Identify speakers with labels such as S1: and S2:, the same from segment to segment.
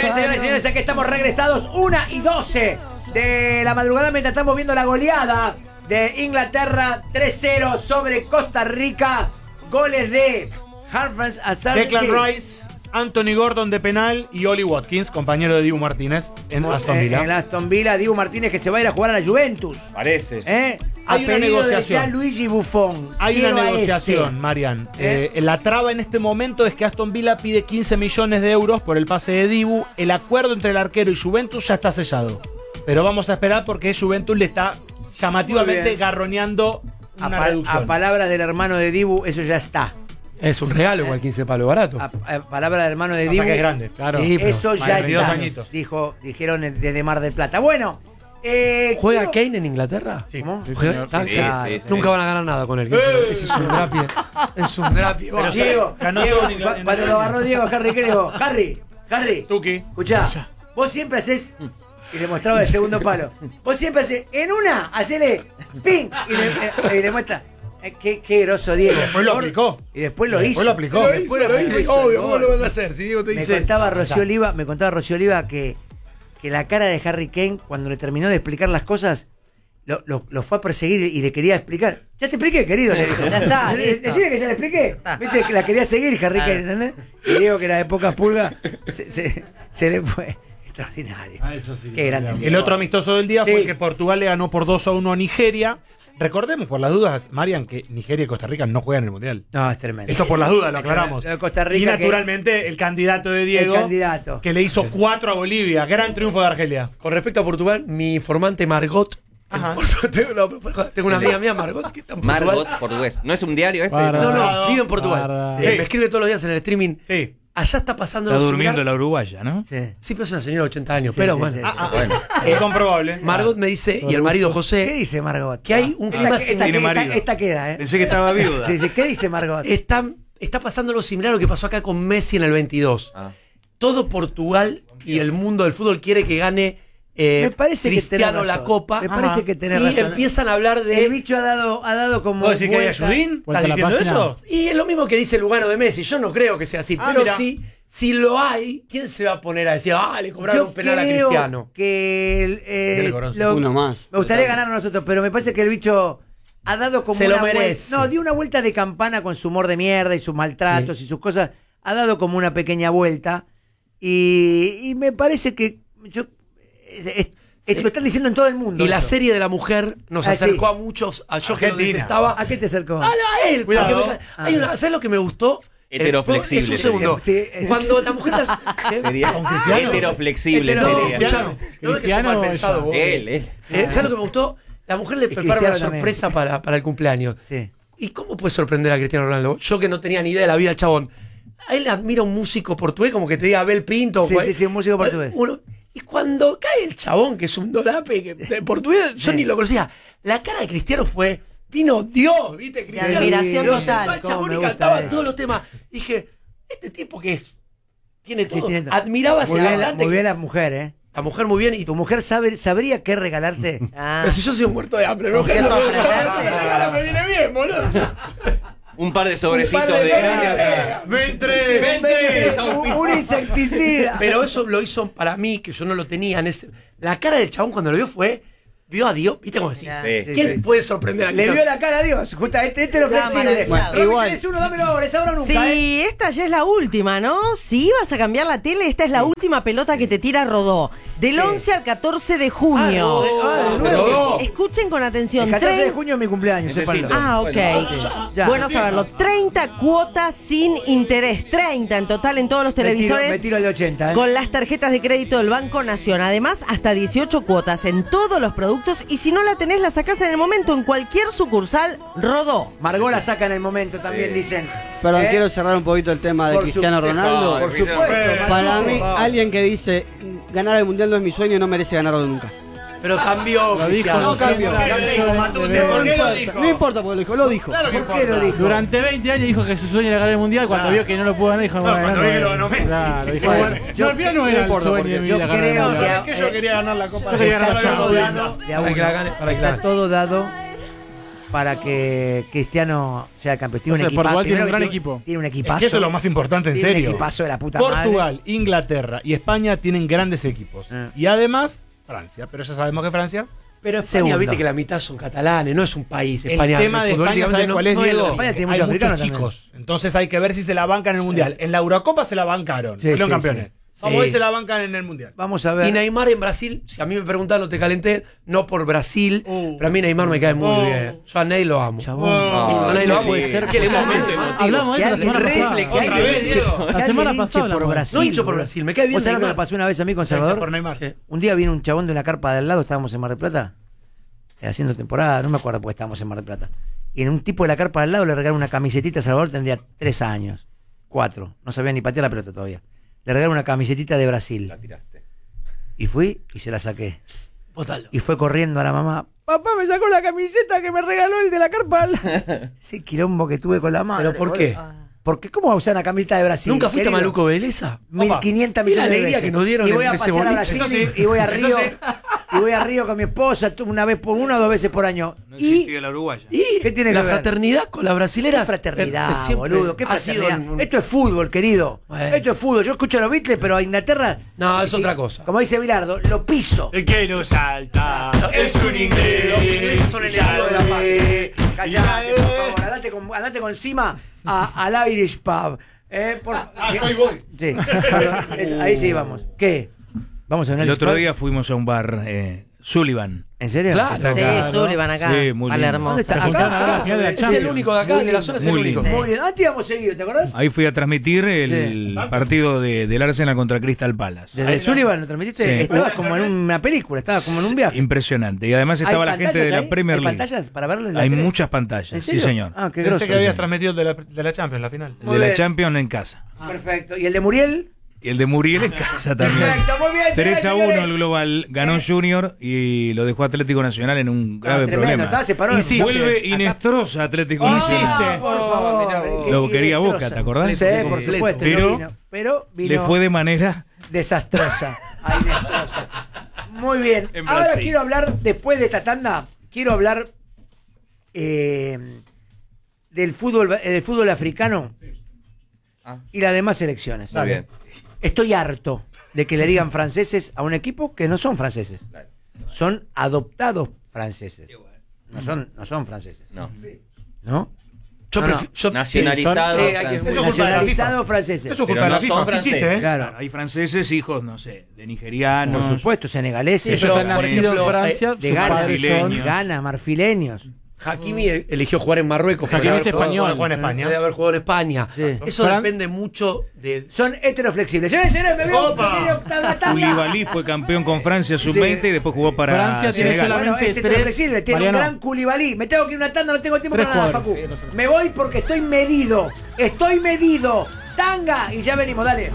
S1: bien, señores y señores, aquí estamos regresados 1:12 de la madrugada mientras estamos viendo la goleada de Inglaterra 3-0 sobre Costa Rica. Goles de Harfans Azar,
S2: Declan Rice, Anthony Gordon de penal y Oli Watkins, compañero de Dibu Martínez en Aston Villa.
S1: En Aston Villa, Dibu Martínez que se va a ir a jugar a la Juventus.
S2: Parece.
S1: Hay
S2: una negociación.
S1: De Luigi Buffon.
S2: Hay una
S1: Quiero a
S2: negociación, Marian. La traba en este momento es que Aston Villa pide 15 millones de euros por el pase de Dibu. El acuerdo entre el arquero y Juventus ya está sellado. Pero vamos a esperar porque Juventus le está llamativamente garroneando una reducción.
S1: A palabras del hermano de Dibu, eso ya está.
S3: Es un regalo igual 15 palos barato.
S1: A palabras del hermano de
S2: Pasa
S1: Dibu.
S2: que es grande.
S3: Claro.
S1: Eso ya
S2: 22
S1: está.
S2: añitos.
S1: Dijeron desde Mar del Plata. Bueno.
S3: ¿Juega Kane en Inglaterra?
S2: Sí.
S1: ¿Cómo?
S2: Sí,
S3: Juega-
S2: señor.
S3: sí. Nunca van a ganar nada con él. Ese es un drapie. Es un drapie.
S2: Pero
S1: Diego,
S2: ganó
S1: Diego,
S2: todo en
S1: cuando lo agarró Diego, Harry, ¿qué le dijo? Harry,
S2: Tuki.
S1: escuchá, vos siempre haces, y le mostraba el segundo palo, vos siempre haces, en una, hacele, ping, y le muestra. Qué groso Diego.
S2: Y después lo aplicó.
S1: Y después lo hizo.
S2: Después lo aplicó.
S1: Después lo hizo.
S3: Obvio, ¿cómo lo van a hacer? Si Diego te
S1: Me
S3: dice.
S1: contaba Rocío Oliva que la cara de Harry Kane, cuando le terminó de explicar las cosas, lo fue a perseguir y le quería explicar. Ya te expliqué, querido. Le dijo.
S4: Ya está, listo.
S1: Decime que ya le expliqué. Viste que la quería seguir Harry Kane, ¿entendés? Y Diego, que era de pocas pulgas, se le fue. Extraordinario. Qué grande.
S2: El otro amistoso del día
S1: Sí.
S2: fue que Portugal le ganó por 2-1 a Nigeria. Recordemos por las dudas, Marian, que Nigeria y Costa Rica no juegan en el Mundial.
S1: No, es tremendo.
S2: Esto por las dudas, lo aclaramos.
S1: Lo de Costa Rica
S2: y naturalmente el candidato de Diego,
S1: El candidato.
S2: que le hizo 4 a Bolivia. Gran triunfo de Argelia.
S3: Con respecto a Portugal, mi informante Margot.
S2: Ajá.
S3: Tengo una amiga mía, Margot, que está en Portugal.
S5: Margot, portugués. ¿No es un diario este?
S3: No, vive en Portugal.
S2: Sí.
S3: Me escribe todos los días en el streaming.
S2: Sí.
S3: Allá está pasando
S6: Está
S3: lo
S6: durmiendo
S3: similar.
S6: la uruguaya, ¿no?
S1: Sí.
S3: Sí, pero es una señora de 80 años.
S1: Sí,
S3: pero
S1: sí,
S3: bueno.
S1: sí.
S5: Bueno.
S2: Incomprobable.
S3: Margot me dice, y el marido
S1: ¿Qué
S3: José,
S1: dice Margot?
S3: que hay un clima
S6: Tiene marido.
S1: Esta queda, ¿eh?
S6: Pensé que estaba viuda.
S1: Sí, sí. ¿Qué dice Margot?
S3: está pasando lo similar a lo que pasó acá con Messi en el 22.
S5: Ah.
S3: Todo Portugal y el mundo del fútbol quiere que gane
S1: Me parece que
S3: Cristiano
S1: tenés
S3: la
S1: razón.
S3: Copa.
S1: Me parece que tenés
S3: y
S1: razón.
S3: empiezan a hablar
S1: El
S3: de...
S1: bicho ha dado como.
S2: ¿Vos decís que hay
S1: vuelta.
S2: Ayudín?
S6: Vuelta
S2: ¿Estás
S6: a la
S2: diciendo
S6: página.
S2: eso?
S3: Y es lo mismo que dice Lugano de Messi. Yo no creo que sea así. pero
S2: mira.
S3: sí, si lo hay, ¿quién se va a poner a decir, le cobraron
S1: Yo
S3: un penal a
S1: creo
S3: Cristiano?
S1: que
S2: Dele, Coronzo.
S7: Uno más.
S1: me gustaría ganar a nosotros, pero me parece que el bicho ha dado como
S3: Se lo
S1: una
S3: merece.
S1: vuelta. No, dio una vuelta de campana con su humor de mierda y sus maltratos y sus cosas. Ha dado como una pequeña vuelta. Y me parece que lo están diciendo en todo el mundo.
S3: Y la
S1: eso.
S3: serie de la mujer nos
S1: Ah,
S3: acercó
S1: sí.
S3: a muchos, a yo que lo
S2: Argentina.
S3: detestaba.
S1: ¿A qué te acercó?
S3: A él.
S2: Cuidado.
S3: porque hay una, ¿sabes lo que me gustó?
S5: Heteroflexible
S3: Es un
S5: sería.
S3: segundo.
S1: Sí,
S3: Cuando la mujer las...
S5: Sería heteroflexible.
S3: No,
S5: sería.
S3: escuchame, no es que sos mal pensado vos.
S5: Él.
S3: ¿Sabes lo que me gustó? La mujer le prepara una
S1: Cristiano también.
S3: sorpresa para el cumpleaños.
S1: Sí.
S3: ¿Y cómo puede sorprender a Cristiano Ronaldo? Yo que no tenía ni idea de la vida del chabón. A él admira un músico portugués, como que te diga Abel Pinto.
S1: Sí, un músico portugués.
S3: Y cuando cae el chabón, que es un dolape que, de portugués, yo ni lo conocía. La cara de Cristiano vino Dios, ¿viste? Cristiano.
S4: admiración
S3: Lo
S4: total.
S3: sentó al chabón
S1: Cómo me
S3: y
S1: gusta
S3: cantaba
S1: eso.
S3: todos los temas. Dije, este tipo que tiene todo.
S1: tiene todo.
S3: Admiraba a ese
S1: Muy bien,
S3: cantante.
S1: muy bien la mujer, ¿eh?
S3: La mujer muy bien. Y
S1: Tu mujer sabría qué regalarte.
S3: Pero si yo soy un muerto de hambre, mi mujer
S4: qué
S3: no me
S4: sorprenderte.
S3: me viene bien, boludo.
S5: Un par de sobrecitos de.
S1: Un insecticida.
S3: Pero eso lo hizo para mí, que yo no lo tenía en ese. La cara del chabón cuando lo vio a Dios, ¿viste cómo decís?
S5: Sí.
S3: ¿Quién puede sorprender a
S1: Le
S3: Cristiano?
S1: vio la cara a Dios. Justa, este lo flexible.
S4: maravillado.
S1: Romy,
S7: Igual.
S1: tenés uno, dámelo ahora, es ahora o nunca,
S4: Sí,
S1: ¿eh?
S4: esta ya es la última, ¿no? Si ibas a cambiar la tele, esta es la última pelota que te tira Rodó. Del 11 al 14 de junio.
S1: de nuevo.
S4: Escuchen con atención.
S1: El 14 de
S4: 30
S1: junio es mi cumpleaños.
S5: Necesito.
S4: Ah, ok.
S1: Ya.
S4: Bueno saberlo. 30 cuotas sin interés. 30 en total en todos los televisores.
S1: Me tiro el de 80, ¿eh?
S4: Con las tarjetas de crédito del Banco Nación. Además, hasta 18 cuotas en todos los productos. Y si no la tenés, la sacás en el momento en cualquier sucursal Rodó.
S1: Margot la saca en el momento, también dicen.
S7: Perdón,
S1: ¿Eh?
S7: quiero cerrar un poquito el tema de
S1: Por
S7: Cristiano
S1: su-
S7: Ronaldo.
S1: Por supuesto.
S7: Para
S1: Margot.
S7: mí, alguien que dice ganar el mundial no es mi sueño no merece ganarlo nunca.
S3: Pero cambió.
S6: Lo dijo
S3: Cristiano.
S7: No cambió.
S2: ¿Por qué lo dijo?
S7: No importa por lo dijo.
S2: Claro que
S1: ¿Por qué lo dijo?
S6: Durante 20 años dijo que su sueño era ganar el mundial. Cuando vio que no lo pudo ganar, dijo:
S2: cuando vio que lo ganó Messi.
S6: Claro, dijo:
S7: Bueno,
S6: bueno, yo al final no era el
S7: importa,
S6: sueño
S7: porque
S6: de mi
S1: yo
S6: vida ganar el
S1: creo
S6: mundial.
S2: ¿Sabés que yo quería ganar la Copa?
S6: Yo quería ganar
S1: Está
S6: la
S1: todo
S6: Champions.
S1: dado. de a
S3: Para que
S1: uno.
S3: la gane, para que la
S1: Está
S3: gane.
S1: todo dado para que Cristiano sea campeón. Tiene
S6: O sea,
S1: un
S6: Portugal tiene un
S1: primero
S6: gran
S1: que
S6: equipo.
S1: Tiene un
S2: Es
S1: equipazo.
S2: que eso es lo más importante, en
S1: Tiene
S2: serio.
S1: un equipazo de la puta
S2: Portugal,
S1: madre.
S2: Inglaterra y España tienen grandes equipos. Y además, Francia. Pero ya sabemos que Francia.
S3: Pero España,
S1: Segundo.
S3: viste que la mitad son catalanes, no es un país.
S2: El
S3: España,
S2: tema de España,
S3: futbolísticamente
S2: ¿sabes cuál es,
S3: no
S2: Diego?
S3: lo
S1: España
S3: mismo.
S1: tiene
S2: Hay
S1: muchos
S2: muchos
S1: africanos
S2: chicos. Entonces hay que ver si se la bancan en el Mundial. En la Eurocopa se la bancaron.
S1: Sí,
S2: Fueron
S1: sí,
S2: campeones.
S1: sí.
S2: Vamos a
S3: Sí.
S2: ver si se la bancan en el Mundial.
S1: Vamos a ver.
S3: Y Neymar en Brasil, si a mí me preguntan, no te calenté, no por Brasil, pero a mí Neymar me cae muy bien. Yo a Ney lo amo.
S1: Chabón.
S3: A Ney lo amo.
S5: puede ser. Qué momento emotivo.
S6: Hablamos de esto la semana pasada.
S2: Otra vez, Diego.
S6: La semana pasada
S1: por
S6: hablamos.
S1: Brasil.
S3: No hincho por Brasil, me cae bien
S1: ¿Vos sabés lo que
S3: Neymar.
S1: me pasó una vez a mí con
S2: Hincha
S1: Salvador?
S2: por Neymar.
S3: ¿Qué?
S1: Un día vino un chabón de una carpa del lado, estábamos en Mar del Plata, haciendo temporada, no me acuerdo porque estábamos en Mar del Plata. Y en un tipo de la carpa del lado le regalaron una camisetita a Salvador, tendría 3 años, 4, no sabía ni patear la pelota todavía. Le regalaron una camisetita de Brasil.
S5: La tiraste.
S1: Y fui y se la saqué.
S3: Bótalo.
S1: Y fue corriendo a la mamá. Papá me sacó la camiseta que me regaló el de la carpa del lado. Ese quilombo que tuve con la madre.
S3: ¿Pero por qué?
S1: boludo. Porque ¿cómo va a usar una camiseta de Brasil?
S3: ¿Nunca fuiste a
S1: querido?
S3: Maluco Beleza?
S1: 1500
S3: Y la
S1: millones de
S3: alegría
S1: veces.
S3: que nos dieron
S1: y voy
S3: en
S1: a
S3: ese
S1: pasear a
S3: boliche.
S1: Brasil
S2: Eso sí,
S1: y voy a
S2: eso
S1: Río.
S2: sí.
S1: Y voy a Río con mi esposa una vez por 1 o 2 veces por año.
S8: de la uruguaya.
S3: Y
S1: ¿Qué tiene
S3: la
S1: que ver?
S3: fraternidad con la brasilera.
S1: ¿Qué fraternidad,
S3: siempre
S1: boludo? ¿Qué
S3: ha sido
S1: fraternidad?
S3: un-
S1: Esto es fútbol, querido.
S3: Bueno.
S1: Esto es fútbol. Yo escucho a los Beatles, pero a Inglaterra.
S3: No, es otra cosa.
S1: Como dice Bilardo, lo piso.
S8: El que no salta
S3: es un inglés. Los ingleses son enemigos de la patria.
S1: Callate, por favor. Andate con encima al Irish Pub.
S2: Soy voy.
S1: Sí, perdón, ahí sí vamos. ¿Qué? Vamos a un
S8: El
S1: Irish
S8: otro
S1: Pub?
S8: día fuimos a un bar Sullivan.
S1: ¿En serio?
S3: Claro.
S1: Está
S4: Sí,
S1: acá, ¿no?
S4: Sullivan acá.
S8: Sí, muy lindo.
S4: Palermo.
S1: ¿Dónde está?
S6: Se juntaron ahora a la final de la
S3: Es el
S6: Champions.
S3: único de acá, de la zona es el
S8: Muy
S3: único.
S8: lindo.
S1: Muy bien. Antes íbamos seguido, ¿te acordás?
S8: Ahí fui a transmitir el partido del Arsenal contra Crystal Palace.
S1: Desde Sullivan lo transmitiste.
S8: Sí.
S1: Estabas como en una película, estabas como en un viaje.
S8: Impresionante. Y además estaba
S1: ¿Hay
S8: la gente de
S1: pantallas
S8: la
S1: ahí?
S8: Premier
S1: ¿Hay
S8: League.
S1: pantallas para verlo en la
S8: Hay
S1: tele?
S8: muchas
S1: ¿En
S8: pantallas, sí
S1: serio?
S8: señor.
S1: Ah, qué
S2: Pensé
S1: grosso.
S2: que habías
S8: sí.
S2: transmitido de la Champions, la final.
S1: Muy
S8: De la
S1: bien.
S8: Champions en casa.
S1: Perfecto. ¿Y el de Muriel?
S8: Y el de Muriel en casa también.
S1: Perfecto, muy bien.
S8: 3-1 el global. Ganó Junior y lo dejó Atlético Nacional en un grave
S1: tremendo,
S8: problema.
S1: estaba separado.
S2: Insiste.
S8: Vuelve
S1: Acá-
S8: Inestrosa Atlético Nacional.
S1: Ah, por favor.
S5: Mirá vos.
S1: Qué-
S8: Lo
S1: qué
S8: quería Boca,
S1: destroza.
S8: ¿te acordás?
S1: Sí, por supuesto. Pero vino
S8: Le fue de manera.
S1: desastrosa. Ahí desastrosa. Muy bien.
S8: En
S1: Ahora
S8: Brasil.
S1: quiero hablar, después de esta tanda, quiero hablar del fútbol africano y las demás selecciones.
S5: Muy bien.
S1: Estoy harto de que le digan franceses a un equipo que no son franceses. Son adoptados franceses. No son franceses.
S5: No.
S1: ¿No?
S3: Yo
S1: No, no.
S3: prefiero. yo-
S5: Nacionalizado.
S3: Sí, hay que-
S5: francés.
S2: Eso es culpa de la
S1: Nacionalizados franceses.
S2: Eso es
S5: Pero
S2: culpa de
S5: no
S2: la FIFA,
S5: son
S2: sin
S5: franceses.
S2: chiste, ¿eh?
S1: Claro.
S8: Hay franceses, hijos, no sé, de nigerianos.
S1: Por supuesto, senegaleses.
S6: Ellos han
S3: por
S6: nacido
S3: ejemplo,
S6: en Francia,
S1: de
S6: sus
S1: Ghana,
S6: padres son.
S8: marfileños.
S1: Ghana, marfileños.
S3: Hakimi eligió jugar en Marruecos.
S6: Hakimi
S3: podría
S6: es
S3: haber jugado-
S6: español.
S2: Juega en España.
S3: Podría haber jugado en España.
S1: Sí.
S3: Eso
S6: Fran-
S3: depende mucho de.
S1: Son heteroflexibles. Señores, me veo
S2: Opa.
S1: tanda.
S8: Koulibaly fue campeón con Francia sub-20 y después jugó para
S6: Francia tiene
S8: Senegal.
S6: solamente-
S1: Bueno, es
S6: tres,
S1: heteroflexible. Tiene
S6: Mariano.
S1: un gran Koulibaly. Me tengo que ir a una tanda, no tengo tiempo
S6: Tres
S1: para nada, Facu.
S6: jugadores, sí, no sé.
S1: Me voy porque estoy medido. Estoy medido. Tanga. Y ya venimos, dale.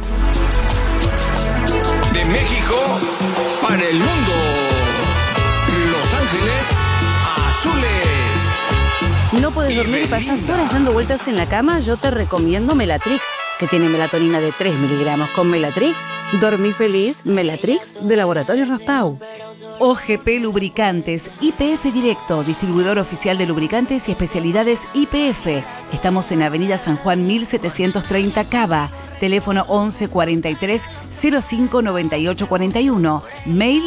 S9: De México para el mundo. Los Ángeles Azules.
S10: ¿No puedes dormir y pasás horas dando vueltas en la cama? Yo te recomiendo Melatrix, que tiene melatonina de 3 miligramos. Con Melatrix, dormí feliz. Melatrix, de Laboratorio Rospau. OGP Lubricantes, IPF Directo, distribuidor oficial de lubricantes y especialidades IPF. Estamos en Avenida San Juan 1730 Cava. Teléfono 11 43 05 98 41. Mail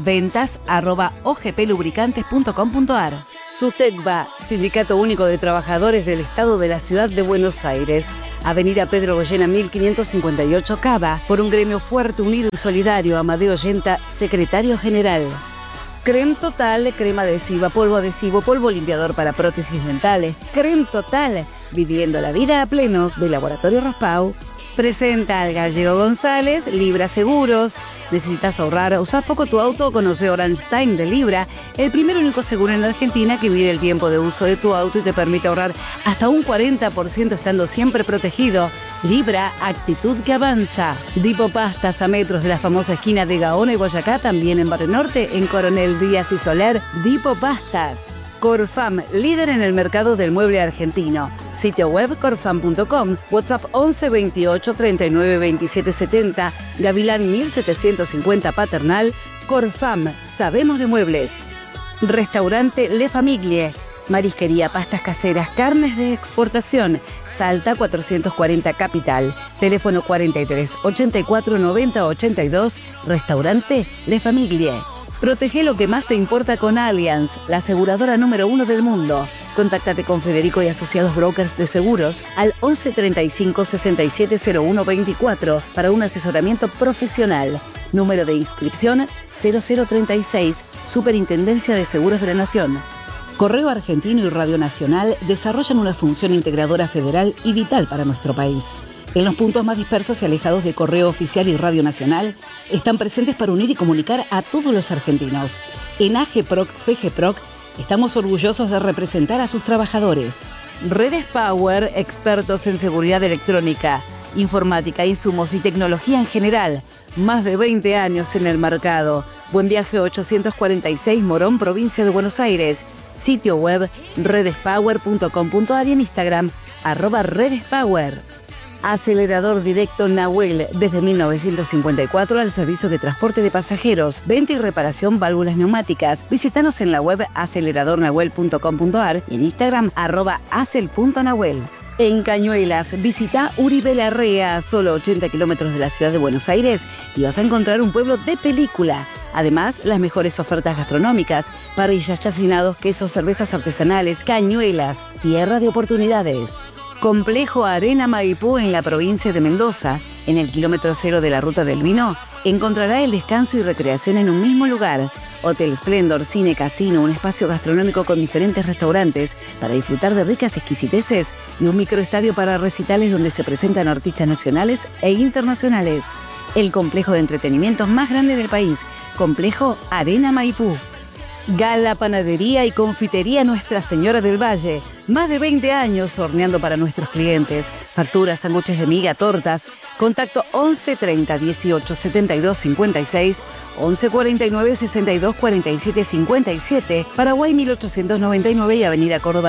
S10: ventas@ogplubricantes.com.ar. SUTECBA, Sindicato Único de Trabajadores del Estado de la Ciudad de Buenos Aires. Avenida Pedro Goyena 1558 Cava. Por un gremio fuerte, unido y solidario. Amadeo Yenta, Secretario General. Creme Total, crema adhesiva, polvo limpiador para prótesis dentales. Creme Total, viviendo la vida a pleno, de Laboratorio Rospau. Presenta al Gallego González, Libra Seguros. ¿Necesitas ahorrar? ¿Usás poco tu auto? Conoce Orange Time de Libra, el primer y único seguro en Argentina que mide el tiempo de uso de tu auto y te permite ahorrar hasta un 40% estando siempre protegido. Libra, actitud que avanza. Dipo Pastas a metros de la famosa esquina de Gaona y Boyacá, también en Barrio Norte, en Coronel Díaz y Soler. Dipo Pastas. Corfam, líder en el mercado del mueble argentino. Sitio web corfam.com, WhatsApp 11 28 39 27 70, Gavilán 1750 Paternal. Corfam, sabemos de muebles. Restaurante Le Famiglie, Marisquería, pastas caseras, carnes de exportación. Salta 440 Capital. Teléfono 43 84 90 82. Restaurante Le Familie. Protege lo que más te importa con Allianz, la aseguradora número 1 del mundo. Contáctate con Federico y Asociados Brokers de Seguros al 11 35 67 01 24 para un asesoramiento profesional. Número de inscripción 0036, Superintendencia de Seguros de la Nación. Correo Argentino y Radio Nacional desarrollan una función integradora federal y vital para nuestro país. En los puntos más dispersos y alejados de Correo Oficial y Radio Nacional, están presentes para unir y comunicar a todos los argentinos. En AGPROC, FGPROC, estamos orgullosos de representar a sus trabajadores. Redes Power, expertos en seguridad electrónica, informática, insumos y tecnología en general. Más de 20 años en el mercado. Buen Viaje 846 Morón, provincia de Buenos Aires. Sitio web redespower.com.ar y en Instagram @redespower. Acelerador directo Nahuel, desde 1954 al servicio de transporte de pasajeros, venta y reparación válvulas neumáticas. Visítanos en la web aceleradornahuel.com.ar y en Instagram @acel.nahuel. En Cañuelas, visita Uribe Larrea, solo 80 kilómetros de la ciudad de Buenos Aires, y vas a encontrar un pueblo de película. Además, las mejores ofertas gastronómicas, parrillas, chacinados, quesos, cervezas artesanales. Cañuelas, tierra de oportunidades. Complejo Arena Maipú en la provincia de Mendoza, en el kilómetro 0 de la Ruta del Vino, encontrará el descanso y recreación en un mismo lugar. Hotel Splendor, cine, casino, un espacio gastronómico con diferentes restaurantes para disfrutar de ricas exquisiteces y un microestadio para recitales donde se presentan artistas nacionales e internacionales. El complejo de entretenimientos más grande del país, Complejo Arena Maipú. Gala Panadería y Confitería Nuestra Señora del Valle. Más de 20 años horneando para nuestros clientes. Facturas, sándwiches de miga, tortas. Contacto 11 30 18 72 56, 11 49 62 47 57, Paraguay 1899 y Avenida Córdoba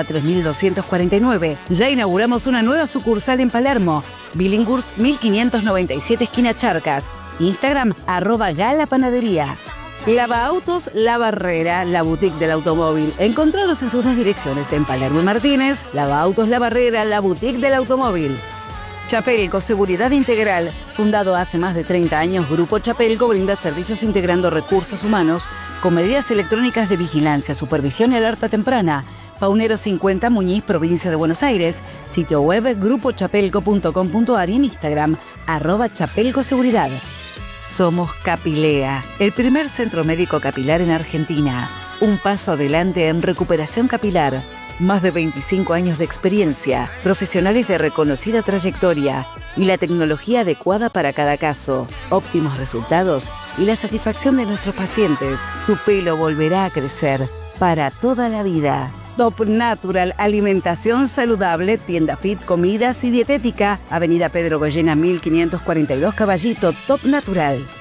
S10: 3249. Ya inauguramos una nueva sucursal en Palermo. Billinghurst 1597 esquina Charcas. Instagram @Gala Panadería. Lava Autos La Barrera, la boutique del automóvil. Encontrados en sus dos direcciones, en Palermo y Martínez. Lava Autos La Barrera, la boutique del automóvil. Chapelco, seguridad integral. Fundado hace más de 30 años, Grupo Chapelco brinda servicios integrando recursos humanos con medidas electrónicas de vigilancia, supervisión y alerta temprana. Paunero 50, Muñiz, provincia de Buenos Aires. Sitio web grupochapelco.com.ar y en Instagram @chapelcoseguridad. Somos Capilea, el primer centro médico capilar en Argentina. Un paso adelante en recuperación capilar. Más de 25 años de experiencia, profesionales de reconocida trayectoria y la tecnología adecuada para cada caso. Óptimos resultados y la satisfacción de nuestros pacientes. Tu pelo volverá a crecer para toda la vida. Top Natural, alimentación saludable, tienda fit, comidas y dietética. Avenida Pedro Goyena 1542 Caballito, Top Natural.